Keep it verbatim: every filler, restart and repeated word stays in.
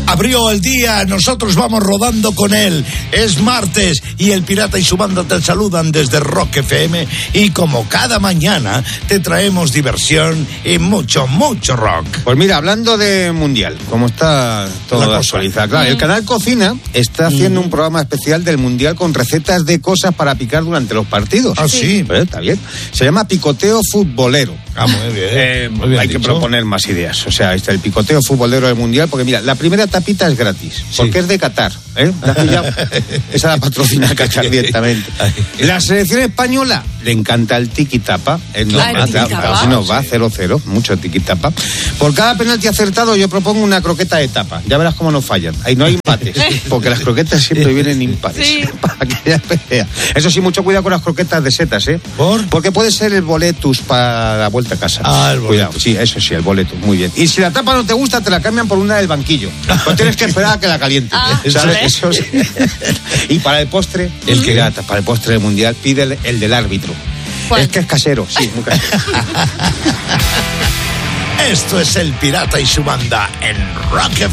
Abrió el día, nosotros vamos rodando con él. Es martes y el Pirata y su banda te saludan desde Rock F M y como cada mañana te traemos diversión y mucho, mucho rock. Pues mira, hablando de Mundial, como está todo actualizado, claro, el canal Cocina está haciendo mm. un programa especial del Mundial con recetas de cosas para picar durante los partidos. Ah, sí. Pues está bien. Se llama Picoteo Futbolero. Ah, muy bien. Eh, muy bien hay dicho. que proponer más ideas. O sea, está el picoteo futbolero del Mundial, porque mira, la primera tapita es gratis, sí. porque es de Qatar. ¿eh? ¿La has pillado? Esa la patrocina Qatar directamente. La selección española le encanta el tiki-tapa. Eh, no, ah, va, tiki claro, si nos va cero cero, mucho tiki-tapa. Por cada penalti acertado yo propongo una croqueta de tapa. Ya verás cómo no fallan. Ahí no hay empates, porque las croquetas siempre vienen impares. Sí. Para que ya vea. Eso sí, mucho cuidado con las croquetas de setas, ¿eh? ¿Por? Porque puede ser el boletus para la vuelta a casa. Ah, el boletus. Cuidado, sí, eso sí, el boletus, muy bien. Y si la tapa no te gusta, te la cambian por una del banquillo. Pues tienes que esperar a que la caliente. Ah, ¿sabes? ¿vale? Eso sí. Y para el postre, el que gata, para el postre del Mundial, pide el, el del árbitro. ¿Cuál? Es que es casero, sí, muy casero. Esto es el Pirata y su banda en Rock F M.